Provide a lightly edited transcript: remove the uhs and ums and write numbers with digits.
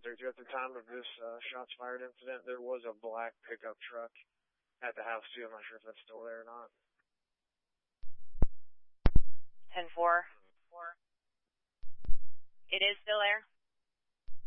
732. At the time of this shots fired incident, there was a black pickup truck at the house, too. I'm not sure if that's still there or not. 10-4. It is still there.